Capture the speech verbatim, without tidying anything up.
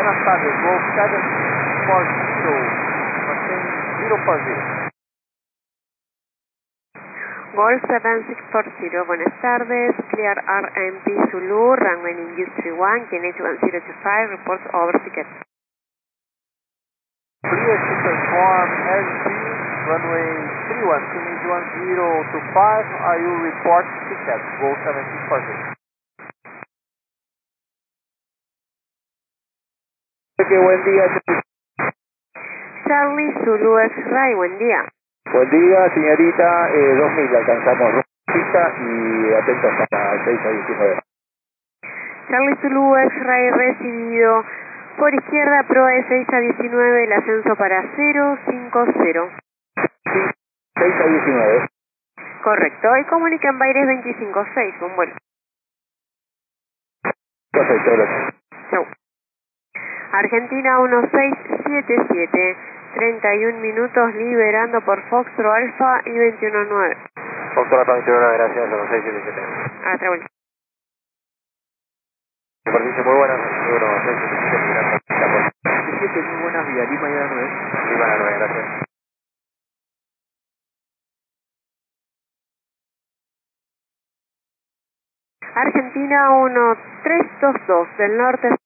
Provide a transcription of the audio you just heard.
Buenas tardes, Golf siete cuatro cero, mantén cero por cero. Golf seven six four zero, buenas tardes, clear R M P Zulu, runway Industry one, K N H one zero two five, reports over ticket. Clear to perform S P, runway three one, K N H one zero two five, are you report ticket, Golf seven six four zero. Que buen día. Charlie Zulu X-Ray, buen día. Buen día, señorita. Eh, dos mil alcanzamos pista y atentos para seis a diecinueve. Charlie Zulu X-Ray recibido por izquierda, proa de seis a diecinueve, el ascenso para cero cinco cero. seis a diecinueve. Correcto, y comunican Baires veinticinco seis, buen vuelo. Perfecto, gracias. Chau. Argentina uno seis siete siete, treinta y un minutos liberando por Foxtrot Alfa y veintiuno nueve. Foxtrot Alfa veintiuno nueve, gracias, uno seis siete siete. Hasta luego. Superficie muy buena, uno seis siete siete, gracias. siete muy buenas, Vía Lima y nueve. Lima la nueve, gracias. Argentina uno tres dos dos del norte.